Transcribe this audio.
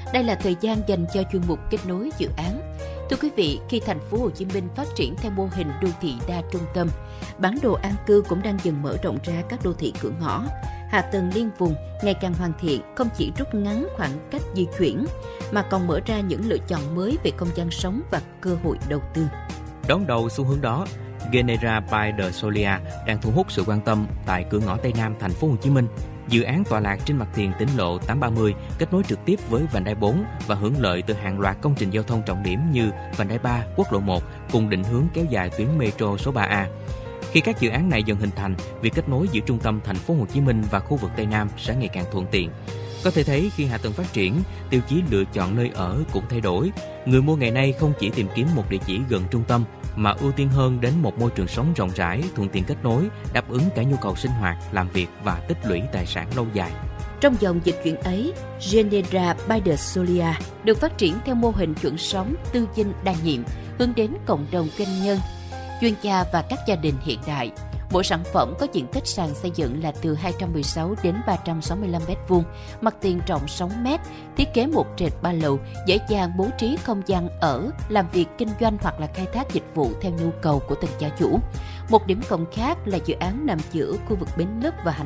Đây là thời gian dành cho chuyên mục kết nối dự án. Thưa quý vị, khi thành phố Hồ Chí Minh phát triển theo mô hình đô thị đa trung tâm, bản đồ an cư cũng đang dần mở rộng ra các đô thị cửa ngõ. Hạ tầng liên vùng ngày càng hoàn thiện, không chỉ rút ngắn khoảng cách di chuyển, mà còn mở ra những lựa chọn mới về không gian sống và cơ hội đầu tư. Đón đầu xu hướng đó, Genera by the Solia đang thu hút sự quan tâm tại cửa ngõ Tây Nam thành phố Hồ Chí Minh. Dự án tọa lạc trên mặt tiền tỉnh lộ 830, kết nối trực tiếp với vành đai 4 và hưởng lợi từ hàng loạt công trình giao thông trọng điểm như vành đai 3, quốc lộ 1 cùng định hướng kéo dài tuyến metro số 3A. Khi các dự án này dần hình thành, việc kết nối giữa trung tâm thành phố Hồ Chí Minh và khu vực Tây Nam sẽ ngày càng thuận tiện. Có thể thấy khi hạ tầng phát triển, tiêu chí lựa chọn nơi ở cũng thay đổi. Người mua ngày nay không chỉ tìm kiếm một địa chỉ gần trung tâm, mà ưu tiên hơn đến một môi trường sống rộng rãi, thuận tiện kết nối, đáp ứng cả nhu cầu sinh hoạt, làm việc và tích lũy tài sản lâu dài. Trong dòng dịch chuyển ấy, Genera by the Solia được phát triển theo mô hình chuẩn sống, tư dinh đa nhiệm, hướng đến cộng đồng doanh nhân, chuyên gia và các gia đình hiện đại. Mỗi sản phẩm có diện tích sàn xây dựng là từ 216 đến 365 m2, mặt tiền rộng 6 m, thiết kế một trệt 3 lầu, dễ dàng bố trí không gian ở, làm việc, kinh doanh hoặc là khai thác dịch vụ theo nhu cầu của từng gia chủ. Một điểm cộng khác là dự án nằm giữa khu vực bến lức và hành